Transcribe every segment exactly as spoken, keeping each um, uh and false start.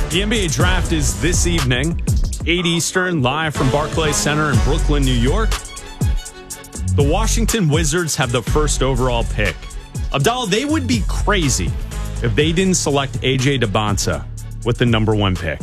The N B A draft is this evening, eight Eastern, live from Barclays Center in Brooklyn, New York. The Washington Wizards have the first overall pick. Abdallah, they would be crazy if they didn't select A J Dybantsa with the number one pick.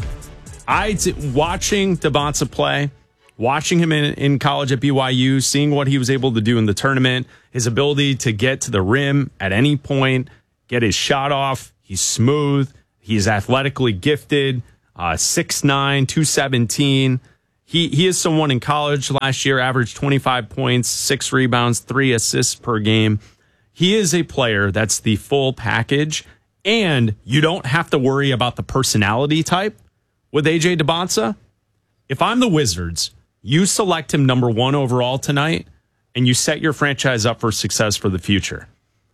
I watching Dybantsa play, watching him in, in college at B Y U, seeing what he was able to do in the tournament, his ability to get to the rim at any point, get his shot off. He's smooth. He's athletically gifted, uh, six nine, two seventeen. He he is someone in college last year, averaged twenty-five points, six rebounds, three assists per game. He is a player that's the full package, and you don't have to worry about the personality type with A J Dybantsa. If I'm the Wizards, you select him number one overall tonight, and you set your franchise up for success for the future.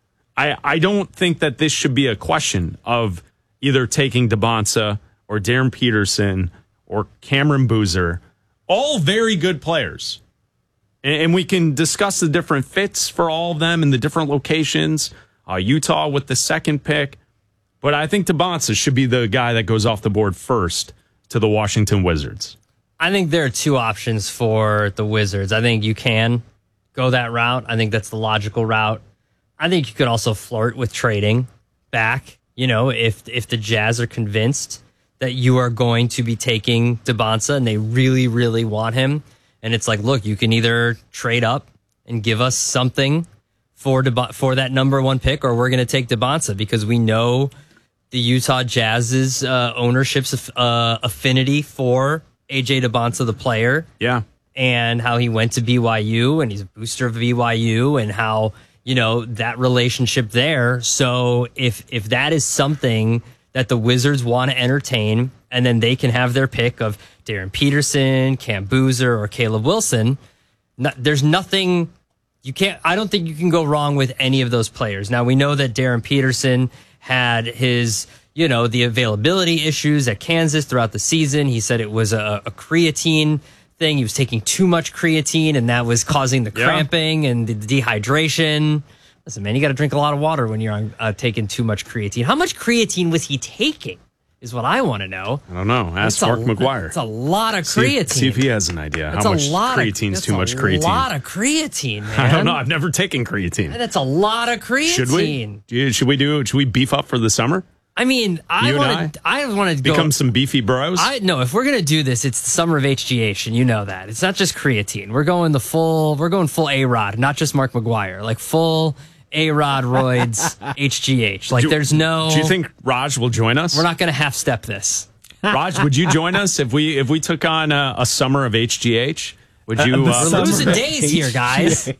I, I don't think that this should be a question of either taking Dybantsa or Darren Peterson or Cameron Boozer, all very good players. And, and we can discuss the different fits for all of them in the different locations. Uh, Utah with the second pick. But I think Dybantsa should be the guy that goes off the board first to the Washington Wizards. I think there are two options for the Wizards. I think you can go that route. I think that's the logical route. I think you could also flirt with trading back. You know, if if the Jazz are convinced that you are going to be taking Dybantsa and they really, really want him, and it's like, look, you can either trade up and give us something for Deb- for that number one pick, or we're going to take Dybantsa because we know the Utah Jazz's uh, ownership's uh, affinity for A J Dybantsa, the player. Yeah. And how he went to B Y U, and he's a booster of B Y U, and how, you know, that relationship there. So if if that is something that the Wizards want to entertain, and then they can have their pick of Darren Peterson, Cam Boozer, or Caleb Wilson, no, there's nothing you can't. I don't think you can go wrong with any of those players. Now, we know that Darren Peterson had his, you know, the availability issues at Kansas throughout the season. He said it was a, a creatine thing. He was taking too much creatine, and that was causing the cramping yeah. and the dehydration. Listen, man, you got to drink a lot of water when you're on, uh, taking too much creatine. How much creatine was he taking is what I want to know. I don't know. Ask Mark McGuire. It's a lot of creatine. See, see if he has an idea. That's how much creatine is too much creatine. That's a lot of creatine, man. I don't know. I've never taken creatine. That's a lot of creatine. Should we? Do- Should we do? Should we beef up for the summer? I mean, I want to. I, I want to become some beefy bros. I no. If we're gonna do this, it's the summer of H G H, and you know that it's not just creatine. We're going the full. We're going full A Rod, not just Mark McGuire. Like full A Rod roids H G H. Like do, there's no. Do you think Raj will join us? We're not gonna half step this. Raj, would you join us if we if we took on a, a summer of H G H? Would you? Uh, uh, we're losing days H G H here, guys.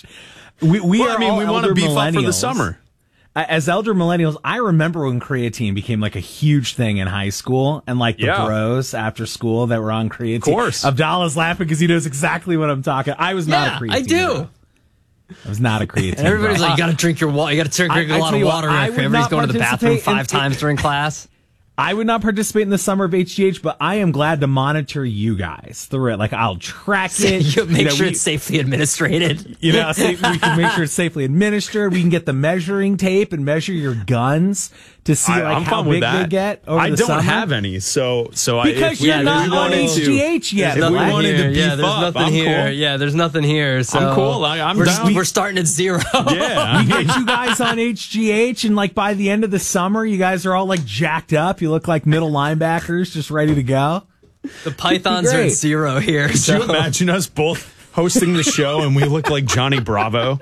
we we well, are. I mean, we want to beef up for the summer. As elder millennials, I remember when creatine became like a huge thing in high school, and like the yeah. bros after school that were on creatine. Of course. Abdallah's laughing because he knows exactly what I'm talking. I was not yeah, a creatine. I do. Bro. I was not a creatine. And everybody's bro. like, you got to drink your water. You got to drink I, a lot of water. What, Everybody's going to the bathroom five times during class. I would not participate in the summer of H G H, but I am glad to monitor you guys through it. Like, I'll track it. you make you know, sure we, it's safely administrated. You know, we can make sure it's safely administered. We can get the measuring tape and measure your guns to see I, like I'm how big they get over I the don't summer. have any, so so because I, you're if, not yeah, on H G H yet. If we nothing wanted here. to beef yeah, there's up, nothing I'm here. cool. Yeah, there's nothing here. So I'm cool. I, I'm we're, down. We're starting at zero. Yeah, we get you guys on H G H, and like by the end of the summer, you guys are all like jacked up. You look like middle linebackers, just ready to go. The Pythons are at zero here. Could so. you imagine us both hosting the show and we look like Johnny Bravo?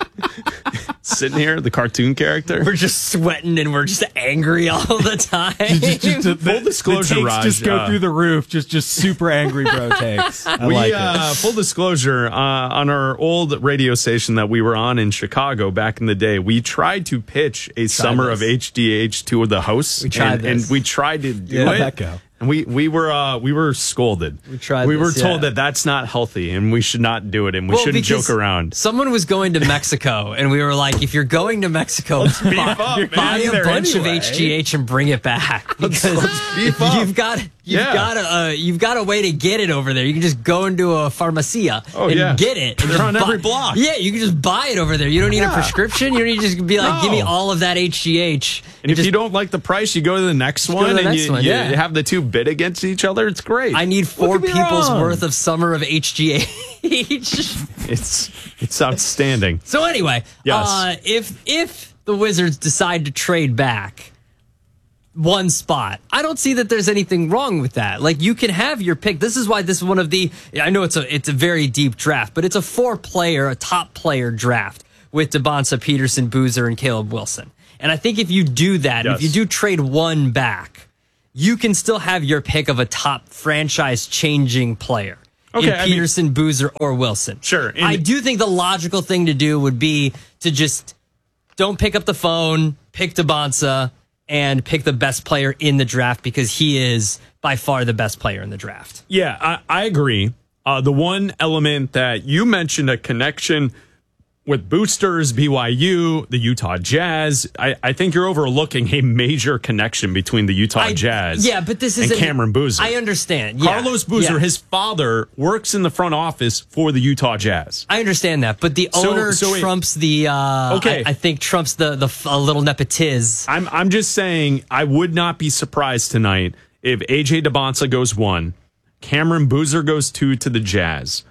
Sitting here, the cartoon character. We're just sweating and we're just angry all the time. just, just, just, full disclosure, the takes Raj, just go uh, through the roof. Just, just super angry bro takes. I we, like uh, it. Full disclosure, uh, on our old radio station that we were on in Chicago back in the day, we tried to pitch a summer this. of H D H to the hosts. We tried and, this. and we tried to do Yeah, it. that go? And we we were uh, we were scolded. We tried We this, were told yeah. that that's not healthy, and we should not do it, and we Well, shouldn't because joke around. Someone was going to Mexico, and we were like, if you're going to Mexico, beef buy, up, man. buy a There bunch anyway. of H G H and bring it back. Because let's beef up. you've got you've Yeah. got a uh, you've got a way to get it over there. You can just go into a farmacia Oh, and yeah. get it. And They're just on buy- every block. Yeah, you can just buy it over there. You don't need a Yeah. prescription. You don't need to just be like, give me No. all of that H G H. And if just, you don't like the price, you go to the next go one, to the and next you, one, you yeah. have the two bid against each other. It's great. I need four me people's wrong. worth of summer of H G H. It's it's outstanding. So anyway, Yes. uh, if if the Wizards decide to trade back one spot, I don't see that there's anything wrong with that. Like, you can have your pick. This is why this is one of the. I know it's a it's a very deep draft, but it's a four player, a top player draft with DeBonsa, Peterson, Boozer, and Caleb Wilson. And I think if you do that, Yes. if you do trade one back, you can still have your pick of a top franchise changing player. Okay, in I mean- Peterson, Boozer, or Wilson. Sure, and- I do think the logical thing to do would be to just don't pick up the phone, pick DeBonsa, and pick the best player in the draft because he is by far the best player in the draft. Yeah, I, I agree. Uh, the one element that you mentioned, a connection with boosters, B Y U, the Utah Jazz, I, I think you're overlooking a major connection between the Utah I- Jazz yeah, but this is and Cameron Boozer. I understand. Yeah, Carlos Boozer, yeah. his father, works in the front office for the Utah Jazz. I understand that, but the So- owner so it- trumps the. Uh, Okay. I, I think trumps the the f- a little nepotiz. I'm I'm just saying I would not be surprised tonight if A J DeBonsa goes one, Cameron Boozer goes two to the Jazz,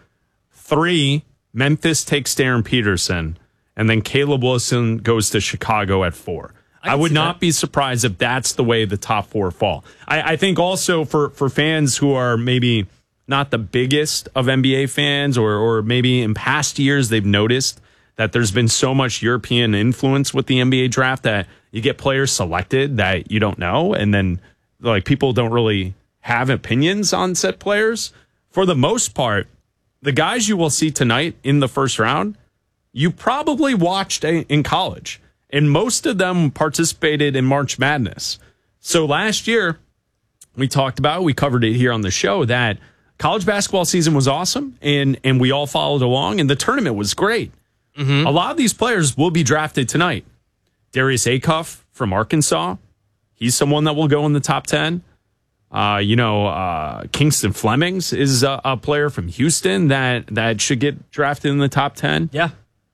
three Memphis takes Darren Peterson, and then Caleb Wilson goes to Chicago at four. I, can would see not that. be surprised if that's the way the top four fall. I, I think also for for fans who are maybe not the biggest of N B A fans, or or maybe in past years they've noticed that there's been so much European influence with the N B A draft that you get players selected that you don't know, and then like people don't really have opinions on said players. For the most part, the guys you will see tonight in the first round, you probably watched a, in college, and most of them participated in March Madness. So last year, we talked about, we covered it here on the show, that college basketball season was awesome, and and we all followed along, and the tournament was great. Mm-hmm. A lot of these players will be drafted tonight. Darius Acuff from Arkansas, he's someone that will go in the top ten. Uh, you know, uh, Kingston Flemings is a, a player from Houston that, that should get drafted in the top ten. Yeah.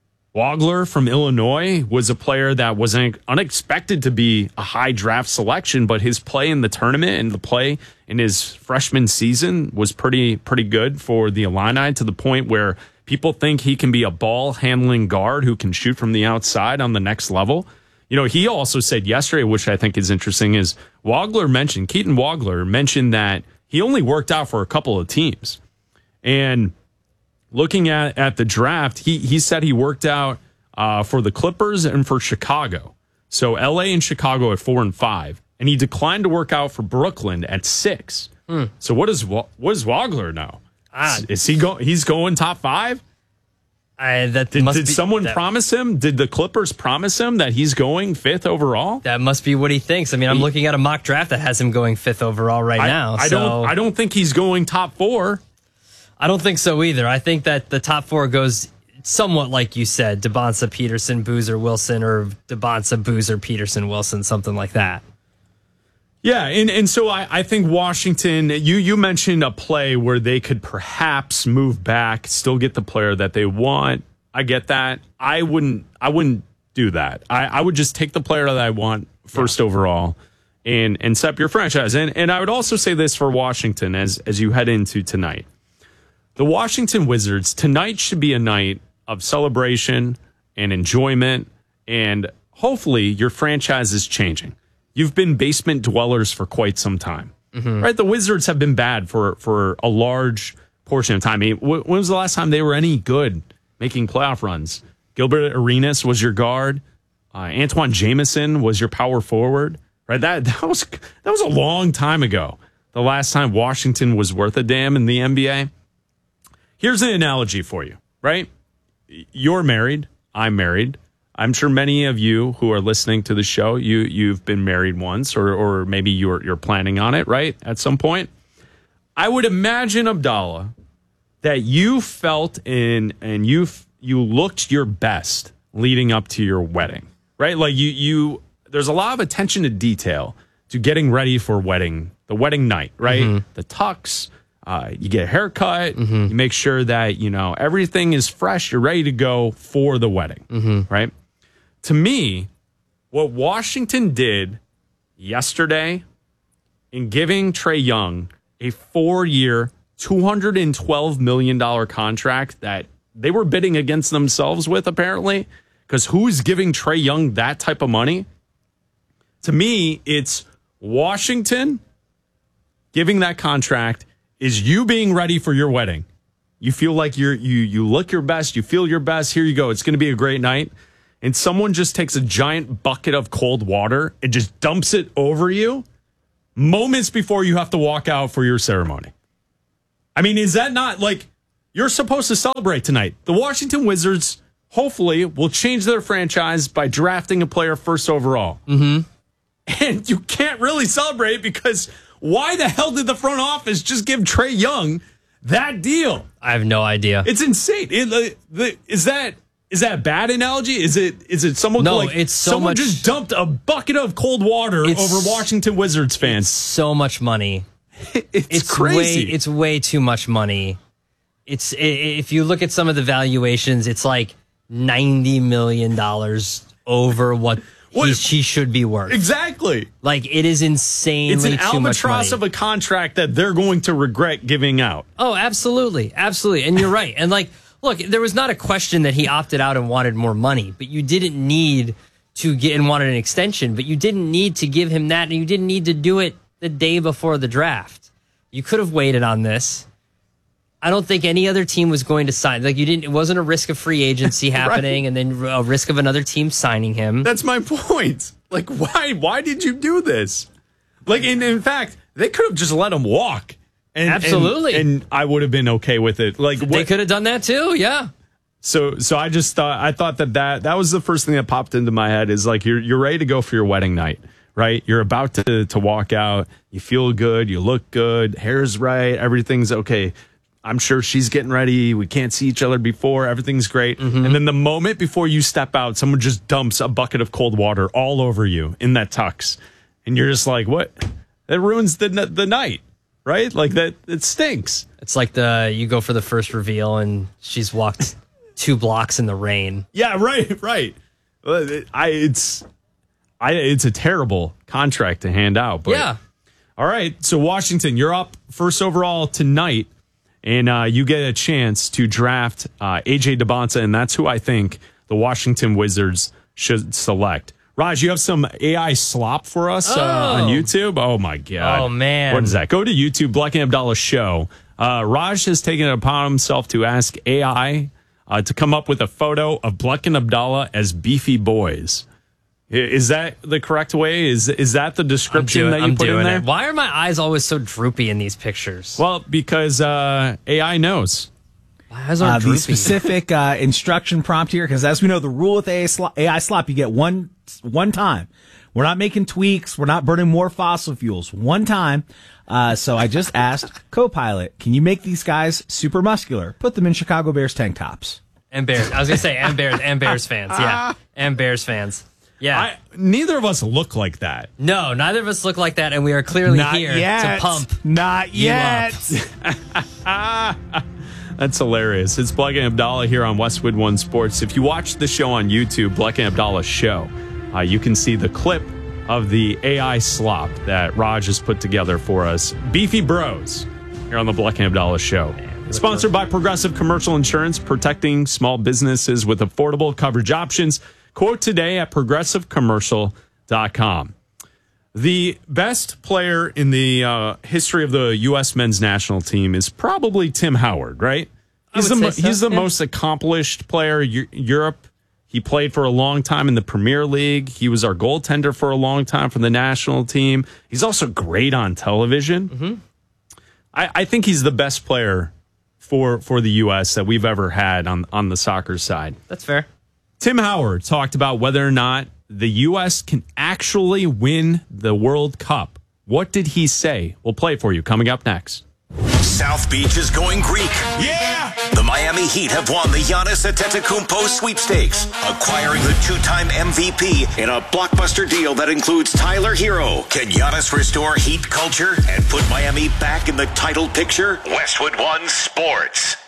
Wagler from Illinois was a player that was un- unexpected to be a high draft selection, but his play in the tournament and the play in his freshman season was pretty pretty good for the Illini, to the point where people think he can be a ball handling guard who can shoot from the outside on the next level. You know, he also said yesterday, which I think is interesting, is Wagler mentioned, Keaton Wagler mentioned that he only worked out for a couple of teams. And looking at, at the draft, he, he said he worked out uh, for the Clippers and for Chicago. So L A and Chicago at four and five. And he declined to work out for Brooklyn at six. Hmm. So what does what does Wagler know? Ah. Is he go? He's going top five? I, that Did, must did be, someone that, promise him? Did the Clippers promise him that he's going fifth overall? That must be what he thinks. I mean, I'm looking at a mock draft that has him going fifth overall right I, now. I so don't. I don't think he's going top four. I don't think so either. I think that the top four goes somewhat like you said: DeBonsa, Peterson, Boozer, Wilson, or DeBonsa, Boozer, Peterson, Wilson, something like that. Yeah, and, and so I, I think Washington, you you mentioned a play where they could perhaps move back, still get the player that they want. I get that. I wouldn't I wouldn't do that. I, I would just take the player that I want first yeah. overall and and set up your franchise. And and I would also say this for Washington as as you head into tonight. The Washington Wizards, tonight should be a night of celebration and enjoyment, and hopefully your franchise is changing. You've been basement dwellers for quite some time, mm-hmm. right? The Wizards have been bad for, for a large portion of time. I mean, when was the last time they were any good making playoff runs? Gilbert Arenas was your guard. Uh, Antoine Jameson was your power forward, right? That that was that was a long time ago. The last time Washington was worth a damn in the N B A. Here's an analogy for you, right? You're married. I'm married. I'm sure many of you who are listening to the show, you you've been married once, or or maybe you're you're planning on it, right? At some point. I would imagine, Abdallah, that you felt in and you you looked your best leading up to your wedding, right? Like you you there's a lot of attention to detail to getting ready for wedding, the wedding night, right? Mm-hmm. The tux, uh, you get a haircut, mm-hmm. you make sure that, you know, everything is fresh, you're ready to go for the wedding, mm-hmm. right? To me, what Washington did yesterday in giving Trae Young a four-year, two hundred twelve million dollars contract that they were bidding against themselves with, apparently, because who's giving Trae Young that type of money? To me, it's Washington giving that contract is you being ready for your wedding. You feel like you're you you look your best, you feel your best. Here you go. It's going to be a great night. And someone just takes a giant bucket of cold water and just dumps it over you moments before you have to walk out for your ceremony. I mean, is that not like you're supposed to celebrate tonight? The Washington Wizards hopefully will change their franchise by drafting a player first overall. Mm-hmm. And you can't really celebrate because why the hell did the front office just give Trae Young that deal? I have no idea. It's insane. It, the, the, is that is that a bad analogy? Is it is it someone no, like it's so someone much, just dumped a bucket of cold water over Washington Wizards fans? It's so much money. it's, it's crazy. Way, it's way too much money. It's if you look at some of the valuations, it's like ninety million dollars over what. He, she should be worth. Exactly. Like, it is insanely It's an too much money. albatross of a contract that they're going to regret giving out. Oh, absolutely. Absolutely. And you're right. And, like, look, there was not a question that he opted out and wanted more money, but you didn't need to get and wanted an extension, but you didn't need to give him that, and you didn't need to do it the day before the draft. You could have waited on this. I don't think any other team was going to sign. Like, you didn't, it wasn't a risk of free agency happening right. and then a risk of another team signing him. That's my point. Like, why, why did you do this? Like, in, in fact, they could have just let him walk. And, Absolutely. And, and I would have been okay with it. Like, what, they could have done that too. Yeah. So, so I just thought, I thought that, that that was the first thing that popped into my head is like, you're, you're ready to go for your wedding night, right? You're about to, to walk out. You feel good. You look good. Hair's right. Everything's okay. I'm sure she's getting ready. We can't see each other before. Everything's great. Mm-hmm. And then the moment before you step out, someone just dumps a bucket of cold water all over you in that tux. And you're just like, what? That ruins the the night, right? Like that, it stinks. It's like the, you go for the first reveal and she's walked two blocks in the rain. Yeah, right, right. I, it's, I, it's a terrible contract to hand out. But, yeah. All right. So Washington, you're up first overall tonight. And uh, you get a chance to draft uh, A J Debonta, and that's who I think the Washington Wizards should select. Raj, you have some A I slop for us oh. uh, on YouTube? Oh, my God. Oh, man. What is that? Go to YouTube, Bleck and Abdallah Show. Uh, Raj has taken it upon himself to ask A I uh, to come up with a photo of Bleck and Abdallah as beefy boys. Is that the correct way? Is is that the description doing, that you I'm put in there? It. Why are my eyes always so droopy in these pictures? Well, because uh, A I knows. My eyes are uh, droopy. The specific uh, instruction prompt here, because as we know, the rule with A I slop, you get one one time. We're not making tweaks. We're not burning more fossil fuels. One time. Uh, so I just asked Copilot, can you make these guys super muscular? Put them in Chicago Bears tank tops. And Bears. I was going to say, and Bears, and Bears fans. Yeah. And Bears fans. Yeah. I, neither of us look like that. No, neither of us look like that, and we are clearly Not here yet. to pump. Not yet. That's hilarious. It's Bleck and Abdallah here on Westwood One Sports. If you watch the show on YouTube, Bleck and Abdallah Show, uh, you can see the clip of the A I slop that Raj has put together for us. Beefy Bros here on the Bleck and Abdallah Show. Man, sponsored by Progressive Commercial Insurance, protecting small businesses with affordable coverage options. Quote today at progressive commercial dot com. The best player in the uh, history of the U S men's national team is probably Tim Howard, right? He's the, mo- so. he's the yeah. most accomplished player. U- Europe, he played for a long time in the Premier League. He was our goaltender for a long time for the national team. He's also great on television. Mm-hmm. I, I think he's the best player for for the U S that we've ever had on, on the soccer side. That's fair. Tim Howard talked about whether or not the U S can actually win the World Cup. What did he say? We'll play it for you coming up next. South Beach is going Greek. Yeah! The Miami Heat have won the Giannis Antetokounmpo sweepstakes, acquiring the two-time M V P in a blockbuster deal that includes Tyler Hero. Can Giannis restore Heat culture and put Miami back in the title picture? Westwood One Sports.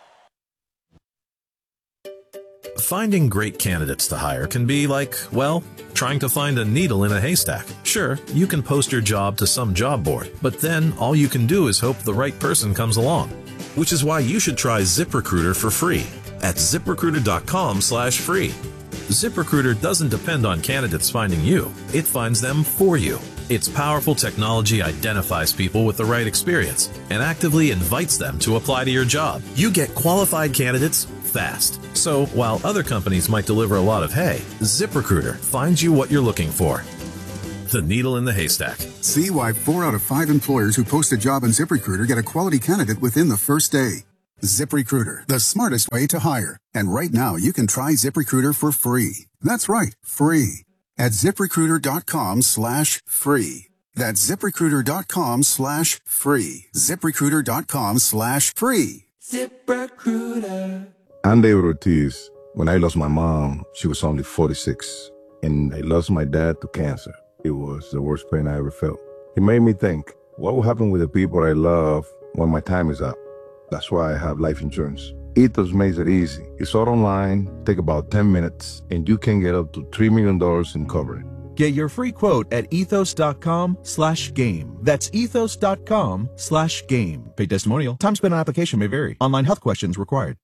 Finding great candidates to hire can be like, well, trying to find a needle in a haystack. Sure, you can post your job to some job board, but then all you can do is hope the right person comes along. Which is why you should try ZipRecruiter for free at ZipRecruiter.com slash free. ZipRecruiter doesn't depend on candidates finding you. It finds them for you. Its powerful technology identifies people with the right experience and actively invites them to apply to your job. You get qualified candidates fast. So while other companies might deliver a lot of hay, ZipRecruiter finds you what you're looking for. The needle in the haystack. See why four out of five employers who post a job on ZipRecruiter get a quality candidate within the first day. ZipRecruiter, the smartest way to hire. And right now, you can try ZipRecruiter for free. That's right, free. At ZipRecruiter.com slash free. That's ZipRecruiter.com slash free. ZipRecruiter.com slash free. ZipRecruiter. I'm David Ortiz. When I lost my mom, she was only forty-six. And I lost my dad to cancer. It was the worst pain I ever felt. It made me think, what will happen with the people I love when my time is up? That's why I have life insurance. Ethos makes it easy. It's all online, take about ten minutes, and you can get up to three million dollars in coverage. Get your free quote at ethos.com slash game. That's ethos.com slash game. Paid testimonial. Time spent on application may vary. Online health questions required.